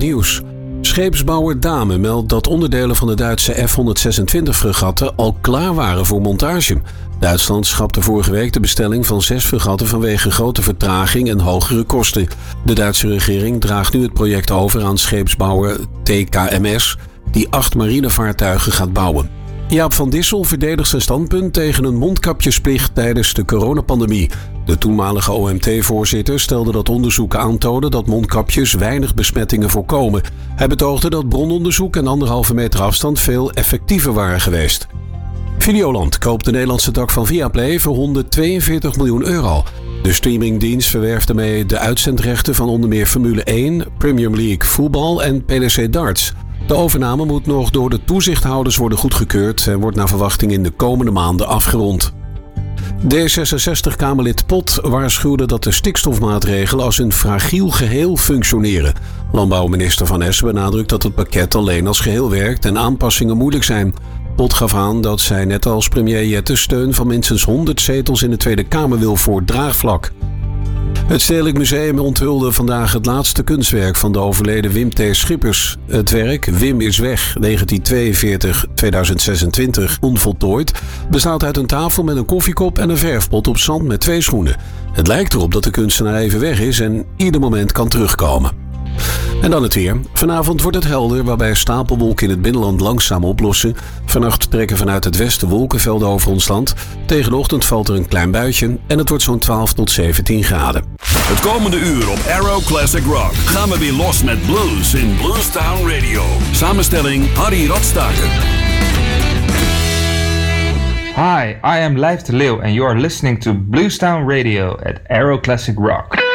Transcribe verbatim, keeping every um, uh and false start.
nieuws. Scheepsbouwer Damen meldt dat onderdelen van de Duitse F honderdzesentwintig-fregatten al klaar waren voor montage. Duitsland schapte vorige week de bestelling van zes fregatten vanwege grote vertraging en hogere kosten. De Duitse regering draagt nu het project over aan scheepsbouwer T K M S, die acht marinevaartuigen gaat bouwen. Jaap van Dissel verdedigt zijn standpunt tegen een mondkapjesplicht tijdens de coronapandemie. De toenmalige O M T-voorzitter stelde dat onderzoeken aantonen dat mondkapjes weinig besmettingen voorkomen. Hij betoogde dat brononderzoek en anderhalve meter afstand veel effectiever waren geweest. Videoland koopt de Nederlandse tak van Viaplay voor honderdtweeënveertig miljoen euro. De streamingdienst verwerft daarmee de uitzendrechten van onder meer Formule één, Premier League voetbal en P D C darts. De overname moet nog door de toezichthouders worden goedgekeurd en wordt naar verwachting in de komende maanden afgerond. D zesenzestig-Kamerlid Pot waarschuwde dat de stikstofmaatregelen als een fragiel geheel functioneren. Landbouwminister Van Essen benadrukt dat het pakket alleen als geheel werkt en aanpassingen moeilijk zijn. Pot gaf aan dat zij net als premier Jette steun van minstens honderd zetels in de Tweede Kamer wil voor draagvlak. Het Stedelijk Museum onthulde vandaag het laatste kunstwerk van de overleden Wim T. Schippers. Het werk Wim is weg, negentien tweeënveertig tot tweeduizend zesentwintig, onvoltooid, bestaat uit een tafel met een koffiekop en een verfpot op zand met twee schoenen. Het lijkt erop dat de kunstenaar even weg is en ieder moment kan terugkomen. En dan het weer. Vanavond wordt het helder, waarbij stapelwolken in het binnenland langzaam oplossen. Vannacht trekken vanuit het westen wolkenvelden over ons land. Tegen de ochtend valt er een klein buitje en het wordt zo'n twaalf tot zeventien graden. Het komende uur op Arrow Classic Rock gaan we weer los met blues in Bluestown Radio. Samenstelling Harry Rotstaker. Hi, I am Lijf de Leeuw and you are listening to Bluestown Radio at Arrow Classic Rock.